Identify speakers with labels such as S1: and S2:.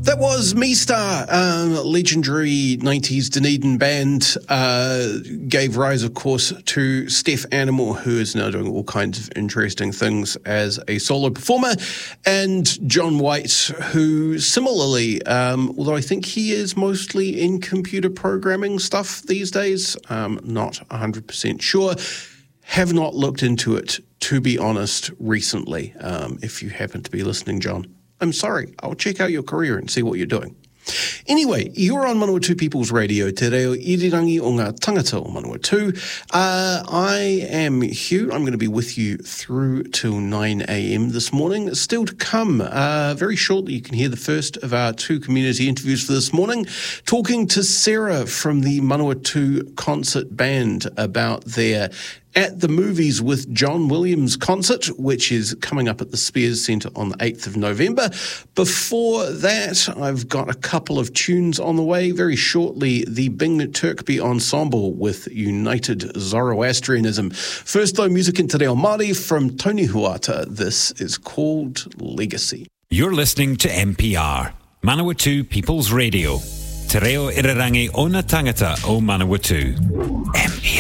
S1: That was Meestar, legendary 90s Dunedin band, gave rise, of course, to Steph Animal, who is now doing all kinds of interesting things as a solo performer, and John White, who similarly, although I think he is mostly in computer programming stuff these days, not 100% sure, have not looked into it, to be honest, recently. If you happen to be listening, John, I'm sorry. I'll check out your career and see what you're doing. Anyway, you're on Manawatu People's Radio, te reo irirangi o ngā tangata o Manawatu. I am Hugh. I'm going to be with you through till 9 a.m. this morning. Still to come, very shortly, you can hear the first of our two community interviews for this morning, talking to Sarah from the Manawatu Concert Band about their At the Movies with John Williams concert, which is coming up at the Spears Centre on the 8th of November. Before that, I've got a couple of tunes on the way. Very shortly, the Bing Turkby Ensemble with United Zoroastrianism. First, though, music in Te Reo Māori from Tony Huata. This is called Legacy.
S2: You're listening to MPR, Manawatu People's Radio. Te reo irirangi o ngā tangata o Manawatu. MPR.